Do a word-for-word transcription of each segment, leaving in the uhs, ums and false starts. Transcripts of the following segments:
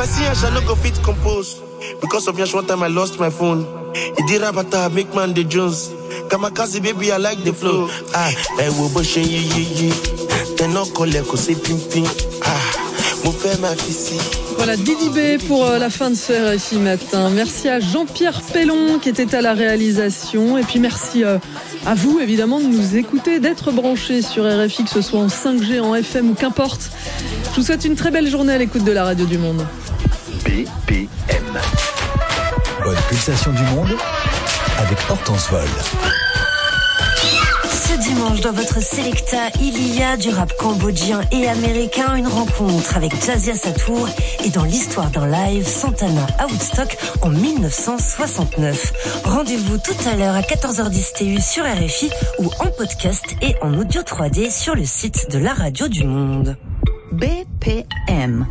I see her, I no go fit compose. Because of Yash, one time I lost my phone. Idira Bata, make man the Jones. Kamakazi, baby, I like the flow. Ah, eh, wo bo shen yi yi yi. T'es non collègue, c'est pim pim. Ah, mon père m'a fissé. Voilà, Didi B pour la fin de ce R F I matin. Merci à Jean-Pierre Pellon qui était à la réalisation. Et puis merci à vous, évidemment, de nous écouter, d'être branchés sur R F I, que ce soit en cinq G, en F M ou qu'importe. Je vous souhaite une très belle journée à l'écoute de la radio du Monde. B P M. Bonne pulsation du monde avec Hortense Vol. Ce dimanche, dans votre Selecta, il y a du rap cambodgien et américain, une rencontre avec Jazia Satour et dans l'histoire d'un live, Santana à Woodstock en dix-neuf cent soixante-neuf. Rendez-vous tout à l'heure à quatorze heures dix T U sur R F I ou en podcast et en audio trois D sur le site de la Radio du Monde. B P M.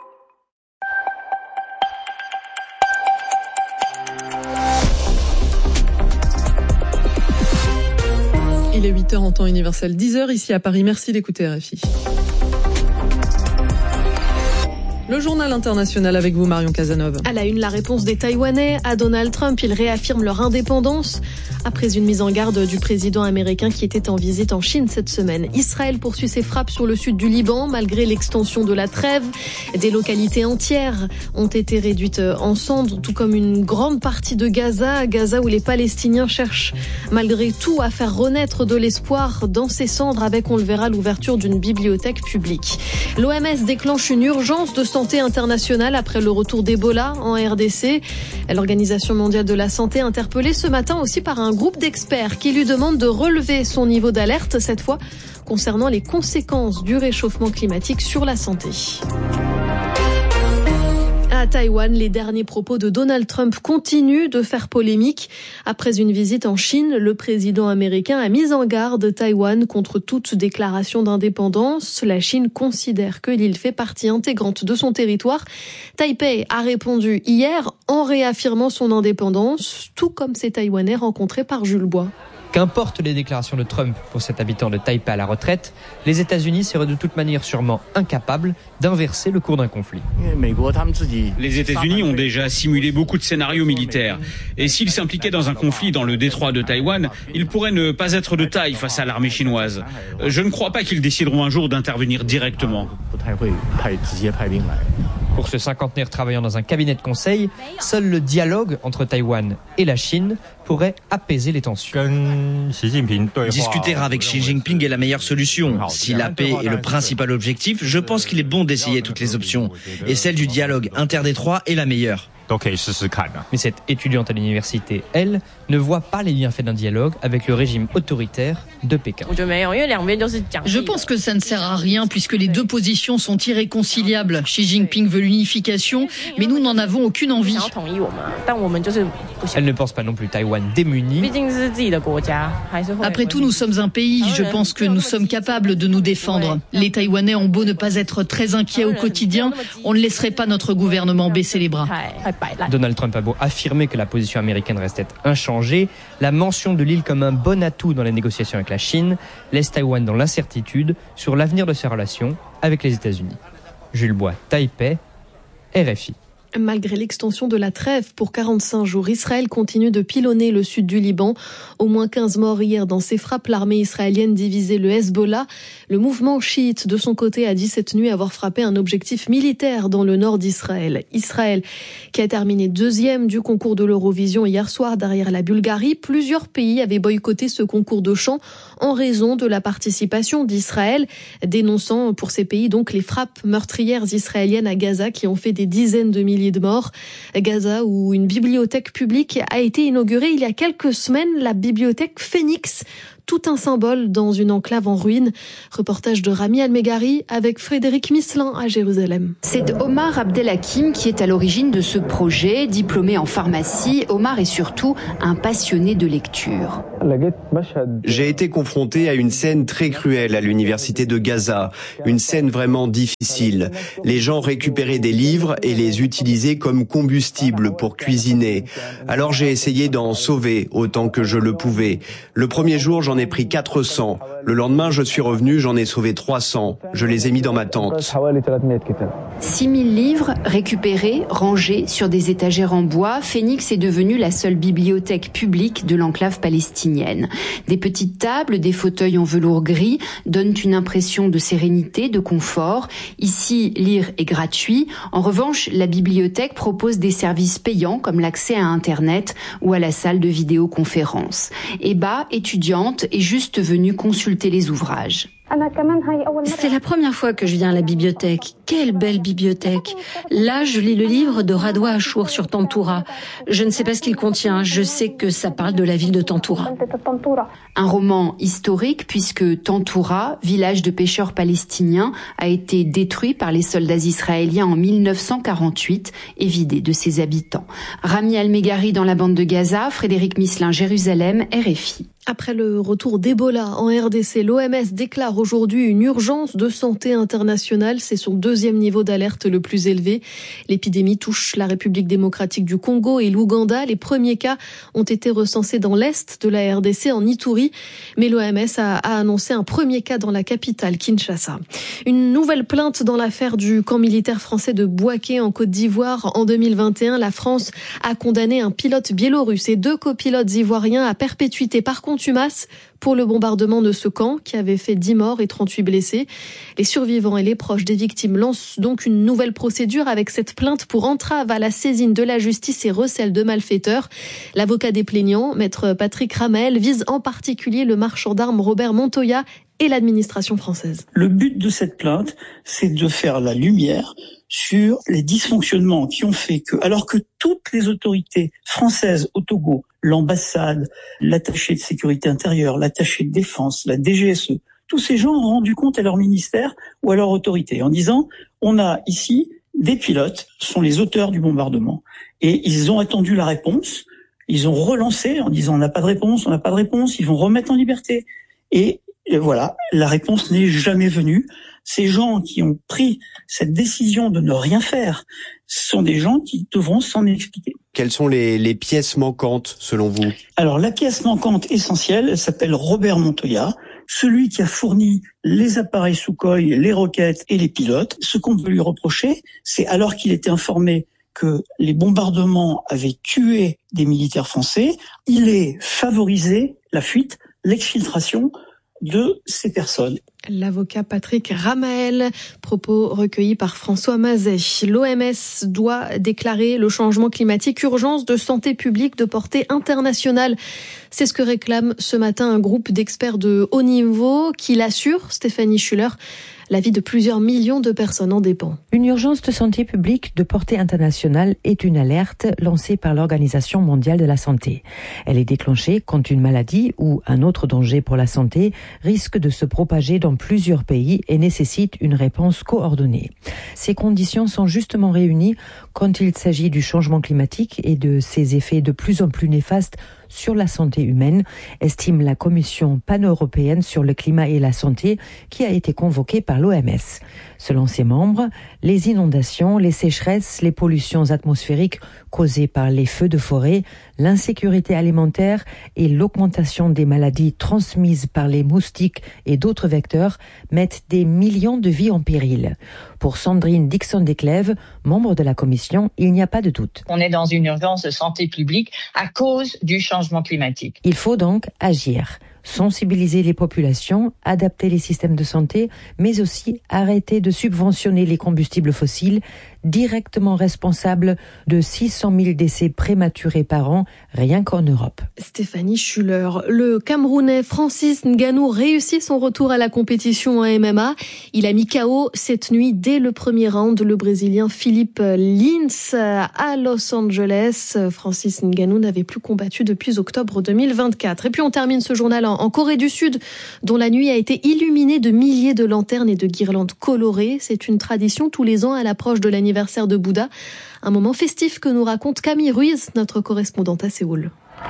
Il est huit heures en temps universel, dix heures ici à Paris. Merci d'écouter R F I. Le journal international avec vous, Marion Casanova. À la une, la réponse des Taïwanais à Donald Trump. Ils réaffirment leur indépendance après une mise en garde du président américain qui était en visite en Chine cette semaine. Israël poursuit ses frappes sur le sud du Liban malgré l'extension de la trêve. Des localités entières ont été réduites en cendres, tout comme une grande partie de Gaza. Gaza où les Palestiniens cherchent malgré tout à faire renaître de l'espoir dans ces cendres avec, on le verra, l'ouverture d'une bibliothèque publique. L'O M S déclenche une urgence de santé internationale après le retour d'Ebola en R D C. L'Organisation mondiale de la santé interpellée ce matin aussi par un groupe d'experts qui lui demande de relever son niveau d'alerte, cette fois concernant les conséquences du réchauffement climatique sur la santé. À Taïwan, les derniers propos de Donald Trump continuent de faire polémique. Après une visite en Chine, le président américain a mis en garde Taïwan contre toute déclaration d'indépendance. La Chine considère que l'île fait partie intégrante de son territoire. Taipei a répondu hier en réaffirmant son indépendance, tout comme ces Taïwanais rencontrés par Jules Bois. Qu'importe les déclarations de Trump pour cet habitant de Taipei à la retraite, les États-Unis seraient de toute manière sûrement incapables d'inverser le cours d'un conflit. Les États-Unis ont déjà simulé beaucoup de scénarios militaires. Et s'ils s'impliquaient dans un conflit dans le détroit de Taïwan, ils pourraient ne pas être de taille face à l'armée chinoise. Je ne crois pas qu'ils décideront un jour d'intervenir directement. Pour ce cinquantenaire travaillant dans un cabinet de conseil, seul le dialogue entre Taïwan et la Chine pourrait apaiser les tensions. Discuter avec Xi Jinping est la meilleure solution. Si la paix est le principal objectif, je pense qu'il est bon d'essayer toutes les options. Et celle du dialogue interdétroit est la meilleure. Mais cette étudiante à l'université, elle, ne voit pas les bienfaits d'un dialogue avec le régime autoritaire de Pékin. Je pense que ça ne sert à rien puisque les deux positions sont irréconciliables. Xi Jinping veut l'unification, mais nous n'en avons aucune envie. Elle ne pense pas non plus Taïwan démuni. Après tout, nous sommes un pays. Je pense que nous sommes capables de nous défendre. Les Taïwanais ont beau ne pas être très inquiets au quotidien, on ne laisserait pas notre gouvernement baisser les bras. Donald Trump a beau affirmer que la position américaine restait inchangée, la mention de l'île comme un bon atout dans les négociations avec la Chine laisse Taïwan dans l'incertitude sur l'avenir de ses relations avec les États-Unis. Jules Bois, Taipei, R F I. Malgré l'extension de la trêve pour quarante-cinq jours, Israël continue de pilonner le sud du Liban. Au moins quinze morts hier dans ces frappes. L'armée israélienne divisait le Hezbollah. Le mouvement chiite, de son côté, a dit cette nuit avoir frappé un objectif militaire dans le nord d'Israël. Israël, qui a terminé deuxième du concours de l'Eurovision hier soir derrière la Bulgarie. Plusieurs pays avaient boycotté ce concours de chant en raison de la participation d'Israël, dénonçant pour ces pays donc les frappes meurtrières israéliennes à Gaza qui ont fait des dizaines de milliers de morts. Gaza, où une bibliothèque publique a été inaugurée il y a quelques semaines, la bibliothèque Phénix, tout un symbole dans une enclave en ruine. Reportage de Rami Almegari avec Frédéric Misselin à Jérusalem. C'est Omar Abdelhakim qui est à l'origine de ce projet. Diplômé en pharmacie, Omar est surtout un passionné de lecture. J'ai été confronté à une scène très cruelle à l'université de Gaza, une scène vraiment difficile. Les gens récupéraient des livres et les utilisaient comme combustible pour cuisiner. Alors j'ai essayé d'en sauver autant que je le pouvais. Le premier jour, j'en ai pris quatre cents. Le lendemain, je suis revenu, j'en ai sauvé trois cents. Je les ai mis dans ma tente. six mille livres récupérés, rangés sur des étagères en bois, Phoenix est devenue la seule bibliothèque publique de l'enclave palestinienne. Des petites tables, des fauteuils en velours gris donnent une impression de sérénité, de confort. Ici, lire est gratuit. En revanche, la bibliothèque propose des services payants comme l'accès à Internet ou à la salle de vidéoconférence. Eba, étudiante, est juste venue consulter les ouvrages. C'est la première fois que je viens à la bibliothèque. Quelle belle bibliothèque. Là, je lis le livre de Radwa Achour sur Tantoura. Je ne sais pas ce qu'il contient. Je sais que ça parle de la ville de Tantoura. Un roman historique puisque Tantoura, village de pêcheurs palestiniens, a été détruit par les soldats israéliens en mille neuf cent quarante-huit et vidé de ses habitants. Rami Al-Meghari dans la bande de Gaza, Frédéric Misselin, Jérusalem, R F I. Après le retour d'Ebola en R D C, l'O M S déclare aujourd'hui une urgence de santé internationale. C'est son deuxième niveau d'alerte le plus élevé. L'épidémie touche la République démocratique du Congo et l'Ouganda. Les premiers cas ont été recensés dans l'est de la R D C, en Ituri. Mais l'O M S a, a annoncé un premier cas dans la capitale, Kinshasa. Une nouvelle plainte dans l'affaire du camp militaire français de Bouaké en Côte d'Ivoire. En deux mille vingt et un, la France a condamné un pilote biélorusse et deux copilotes ivoiriens à perpétuité par contumace pour le bombardement de ce camp qui avait fait dix morts et trente-huit blessés. Les survivants et les proches des victimes lancent donc une nouvelle procédure avec cette plainte pour entrave à la saisine de la justice et recel de malfaiteurs. L'avocat des plaignants, maître Patrick Ramel, vise en particulier le marchand d'armes Robert Montoya et l'administration française. Le but de cette plainte, c'est de faire la lumière sur les dysfonctionnements qui ont fait que, alors que toutes les autorités françaises au Togo, l'ambassade, l'attaché de sécurité intérieure, l'attaché de défense, la D G S E, tous ces gens ont rendu compte à leur ministère ou à leur autorité en disant « on a ici des pilotes, sont les auteurs du bombardement ». Et ils ont attendu la réponse, ils ont relancé en disant « on n'a pas de réponse, on n'a pas de réponse », ils vont remettre en liberté. Et Et voilà, la réponse n'est jamais venue. Ces gens qui ont pris cette décision de ne rien faire sont des gens qui devront s'en expliquer. Quelles sont les, les pièces manquantes, selon vous? Alors, la pièce manquante essentielle, elle s'appelle Robert Montoya, celui qui a fourni les appareils Sukhoi, les roquettes et les pilotes. Ce qu'on peut lui reprocher, c'est alors qu'il était informé que les bombardements avaient tué des militaires français, il est favorisé la fuite, l'exfiltration de ces personnes. L'avocat Patrick Ramel, propos recueillis par François Mazet. L'O M S doit déclarer le changement climatique urgence de santé publique de portée internationale. C'est ce que réclame ce matin un groupe d'experts de haut niveau qui l'assure, Stéphanie Schuller. La vie de plusieurs millions de personnes en dépend. Une urgence de santé publique de portée internationale est une alerte lancée par l'Organisation mondiale de la santé. Elle est déclenchée quand une maladie ou un autre danger pour la santé risque de se propager dans plusieurs pays et nécessite une réponse coordonnée. Ces conditions sont justement réunies quand il s'agit du changement climatique et de ses effets de plus en plus néfastes sur la santé humaine, estime la Commission pan-européenne sur le climat et la santé qui a été convoquée par l'O M S. Selon ses membres, les inondations, les sécheresses, les pollutions atmosphériques causées par les feux de forêt, l'insécurité alimentaire et l'augmentation des maladies transmises par les moustiques et d'autres vecteurs mettent des millions de vies en péril. Pour Sandrine Dixon-Desclèves, membre de la Commission, il n'y a pas de doute. On est dans une urgence de santé publique à cause du changement climatique. Il faut donc agir. Sensibiliser les populations, adapter les systèmes de santé, mais aussi arrêter de subventionner les combustibles fossiles, directement responsables de six cent mille décès prématurés par an, rien qu'en Europe. Stéphanie Schuller. Le Camerounais Francis Ngannou réussit son retour à la compétition en M M A. Il a mis K O cette nuit dès le premier round le Brésilien Philippe Lins à Los Angeles. Francis Ngannou n'avait plus combattu depuis octobre deux mille vingt-quatre. Et puis on termine ce journal en En Corée du Sud, dont la nuit a été illuminée de milliers de lanternes et de guirlandes colorées. C'est une tradition tous les ans à l'approche de l'anniversaire de Bouddha. Un moment festif que nous raconte Camille Ruiz, notre correspondante à Séoul.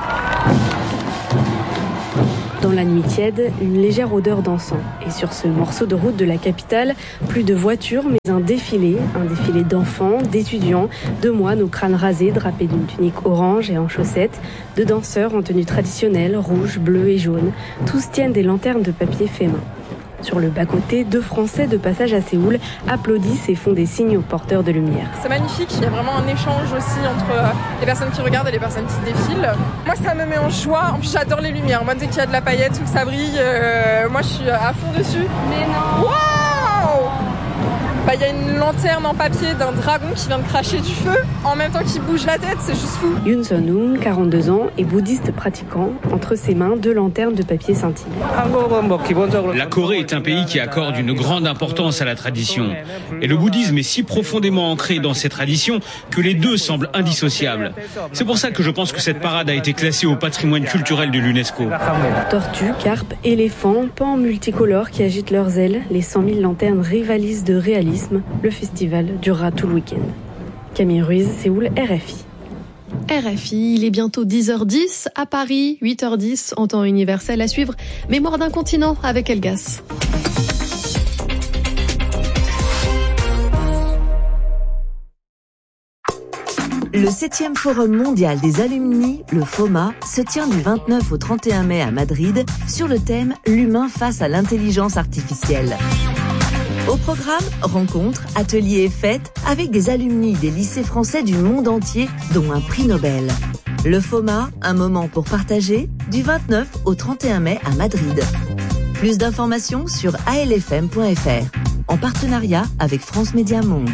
Dans la nuit tiède, une légère odeur d'encens. Et sur ce morceau de route de la capitale, plus de voitures, mais un défilé. Un défilé d'enfants, d'étudiants, de moines aux crânes rasés, drapés d'une tunique orange et en chaussettes, de danseurs en tenue traditionnelle, rouge, bleu et jaune. Tous tiennent des lanternes de papier fait main. Sur le bas-côté, deux Français de passage à Séoul applaudissent et font des signes aux porteurs de lumière. C'est magnifique, il y a vraiment un échange aussi entre les personnes qui regardent et les personnes qui défilent. Moi, ça me met en joie. En plus, j'adore les lumières. Moi, dès qu'il y a de la paillette ou que ça brille, euh, moi, je suis à fond dessus. Mais non. Waouh! Bah, il y a une lanterne en papier d'un dragon qui vient de cracher du feu en même temps qu'il bouge la tête, c'est juste fou. Yoon Sun-hoon, quarante-deux ans, est bouddhiste pratiquant. Entre ses mains, deux lanternes de papier scintillent. La Corée est un pays qui accorde une grande importance à la tradition. Et le bouddhisme est si profondément ancré dans ses traditions que les deux semblent indissociables. C'est pour ça que je pense que cette parade a été classée au patrimoine culturel de l'UNESCO. Tortues, carpes, éléphants, pans multicolores qui agitent leurs ailes, les cent mille lanternes rivalisent de réalisme. Le festival durera tout le week-end. Camille Ruiz, Séoul, R F I. R F I, il est bientôt dix heures dix à Paris, huit heures dix en temps universel. À suivre, Mémoire d'un continent avec Elgas. Le septième Forum mondial des alumni, le FOMA, se tient du vingt-neuf au trente et un mai à Madrid sur le thème « L'humain face à l'intelligence artificielle ». Au programme, rencontres, ateliers et fêtes avec des alumni des lycées français du monde entier, dont un prix Nobel. Le FOMA, un moment pour partager, du vingt-neuf au trente et un mai à Madrid. Plus d'informations sur a l f m point f r, en partenariat avec France Média Monde.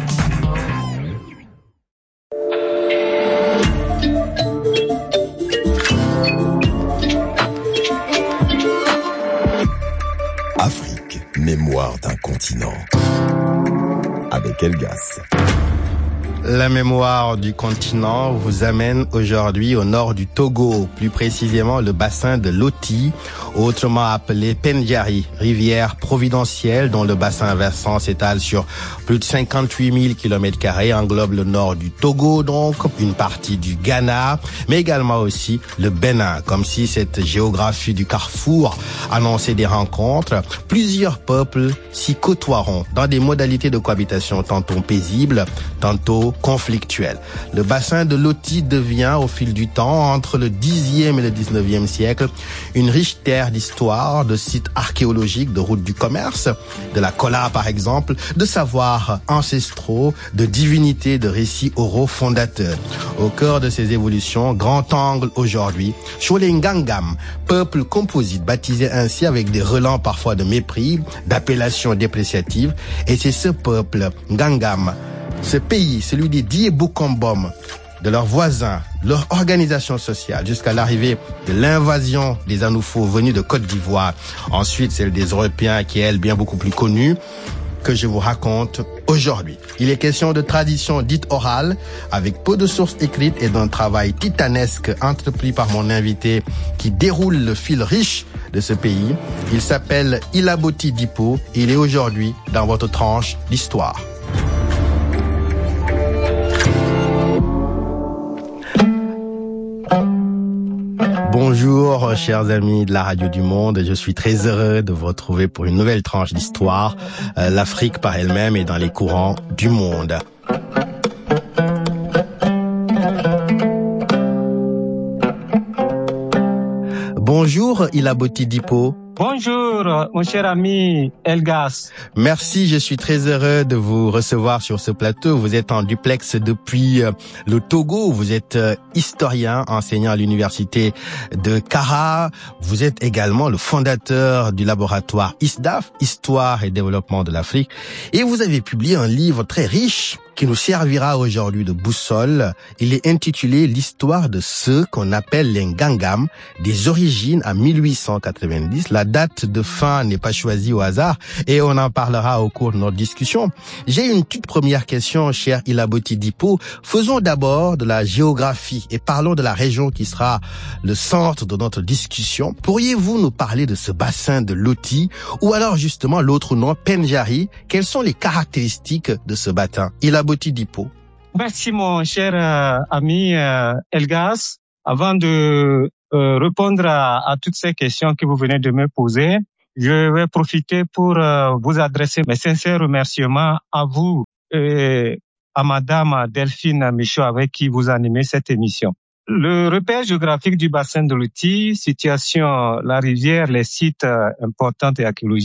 Afrique, mémoire d'un continent. Avec Elgas. La mémoire du continent vous amène aujourd'hui au nord du Togo, plus précisément le bassin de Loti, autrement appelé Pendjari, rivière providentielle dont le bassin versant s'étale sur plus de cinquante-huit mille kilomètres carrés, englobe le nord du Togo, donc une partie du Ghana, mais également aussi le Bénin, comme si cette géographie du carrefour annonçait des rencontres. Plusieurs peuples s'y côtoieront dans des modalités de cohabitation tantôt paisibles, tantôt conflictuelles. Le bassin de Loti devient au fil du temps, entre le dixième et le dix-neuvième siècle, une riche terre d'histoire, de sites archéologiques, de routes du commerce, de la Kola par exemple, de savoirs ancestraux, de divinités, de récits oraux fondateurs. Au cœur de ces évolutions, grand angle aujourd'hui, sur les Ngangam, peuple composite baptisé ainsi avec des relents parfois de mépris, d'appellations dépréciatives, et c'est ce peuple Ngangam, ce pays, celui des Diebokombom, de leurs voisins, leur organisation sociale, jusqu'à l'arrivée de l'invasion des Anoufos venus de Côte d'Ivoire, ensuite celle des Européens qui est, elle, bien beaucoup plus connue, que je vous raconte aujourd'hui. Il est question de tradition dite orale, avec peu de sources écrites et d'un travail titanesque entrepris par mon invité qui déroule le fil riche de ce pays. Il s'appelle Ilaboti Dipo et il est aujourd'hui dans votre tranche d'histoire. Bonjour, chers amis de la Radio du Monde. Je suis très heureux de vous retrouver pour une nouvelle tranche d'histoire. Euh, L'Afrique par elle-même est dans les courants du monde. Bonjour, Ilaboti Dipo. Bonjour, mon cher ami Elgas. Merci, je suis très heureux de vous recevoir sur ce plateau. Vous êtes en duplex depuis le Togo. Vous êtes historien, enseignant à l'université de Kara. Vous êtes également le fondateur du laboratoire ISDAF, Histoire et Développement de l'Afrique. Et vous avez publié un livre très riche qui nous servira aujourd'hui de boussole. Il est intitulé « L'histoire de ceux qu'on appelle les Ngangam, des origines à mille huit cent quatre-vingt-dix ». La date de fin n'est pas choisie au hasard et on en parlera au cours de notre discussion. J'ai une toute première question, cher Ilaboti Dipo. Faisons d'abord de la géographie et parlons de la région qui sera le centre de notre discussion. Pourriez-vous nous parler de ce bassin de Loti ou alors justement l'autre nom, Pendjari? Quelles sont les caractéristiques de ce bassin? Ilaboti Dipo. Merci mon cher euh, ami euh, Elgas. Avant de euh, répondre à, à toutes ces questions que vous venez de me poser, je vais profiter pour euh, vous adresser mes sincères remerciements à vous et à Madame Delphine Michaud avec qui vous animez cette émission. Le repère géographique du bassin de Loti, situation, la rivière, les sites euh, importants et archéologiques,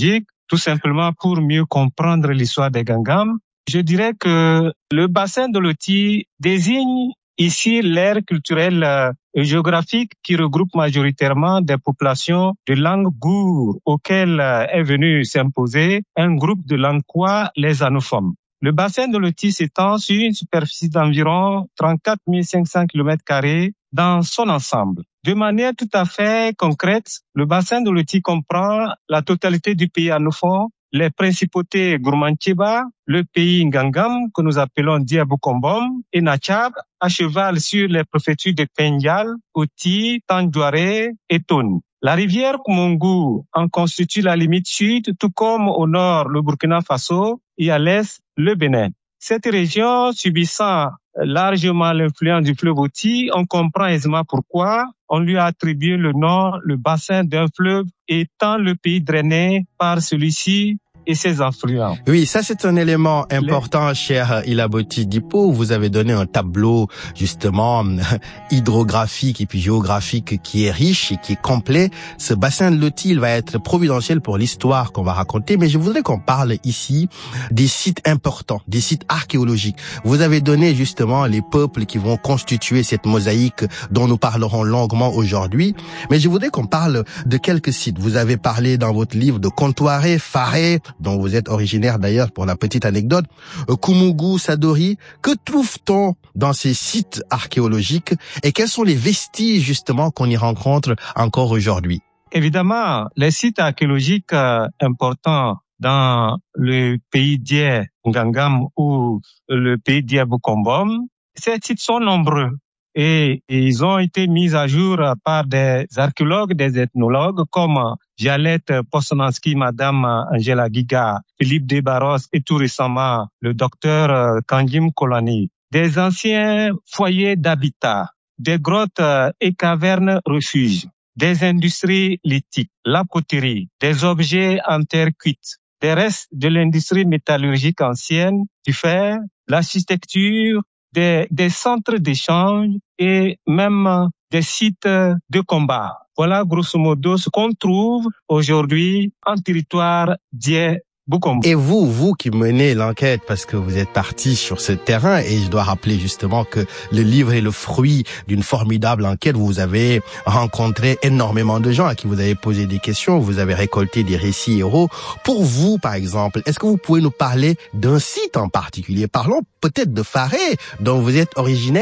tout simplement pour mieux comprendre l'histoire des Gangam. Je dirais que le bassin de Loti désigne ici l'aire culturelle et géographique qui regroupe majoritairement des populations de langue gour auxquelles est venu s'imposer un groupe de langues quoi, les anophones. Le bassin de Loti s'étend sur une superficie d'environ trente-quatre mille cinq cents kilomètres carrés dans son ensemble. De manière tout à fait concrète, le bassin de Loti comprend la totalité du pays anophone, les principautés Gourmanthiéba, le pays Ngangam, que nous appelons Diaboukombom, et Nachab, à cheval sur les préfectures de Pendial, Oti, Tandjouaré et Tone. La rivière Koumongu en constitue la limite sud, tout comme au nord le Burkina Faso et à l'est le Bénin. Cette région subissant largement l'influence du fleuve Oti, on comprend aisément pourquoi on lui a attribué le nom, le bassin d'un fleuve étant le pays drainé par celui-ci et ses influents. Oui, ça c'est un élément important, Les... cher Ilaboti Dipo. Vous avez donné un tableau justement hydrographique et puis géographique qui est riche et qui est complet. Ce bassin de Loti, il va être providentiel pour l'histoire qu'on va raconter, mais je voudrais qu'on parle ici des sites importants, des sites archéologiques. Vous avez donné justement les peuples qui vont constituer cette mosaïque dont nous parlerons longuement aujourd'hui, mais je voudrais qu'on parle de quelques sites. Vous avez parlé dans votre livre de Kontoaré, Faré, dont vous êtes originaire d'ailleurs pour la petite anecdote, Koumougou, Sadori. Que trouve-t-on dans ces sites archéologiques et quels sont les vestiges justement qu'on y rencontre encore aujourd'hui? Évidemment, les sites archéologiques euh, importants dans le pays d'Ié, Ngangam ou le pays d'Ié-Boukombom, ces sites sont nombreux. Et, et ils ont été mis à jour par des archéologues, des ethnologues comme Violette Posnanski, Madame Angela Giga, Philippe Desbarros et tout récemment le docteur Kanjim Kolani. Des anciens foyers d'habitat, des grottes et cavernes refuges, des industries lithiques, la poterie, des objets en terre cuite, des restes de l'industrie métallurgique ancienne, du fer, l'architecture, Des, des centres d'échange et même des sites de combat. Voilà grosso modo ce qu'on trouve aujourd'hui en territoire d'Ié. Et vous, vous qui menez l'enquête, parce que vous êtes parti sur ce terrain, et je dois rappeler justement que le livre est le fruit d'une formidable enquête. Vous avez rencontré énormément de gens à qui vous avez posé des questions, vous avez récolté des récits héros. Pour vous, par exemple, est-ce que vous pouvez nous parler d'un site en particulier? Parlons peut-être de Faré, dont vous êtes originaire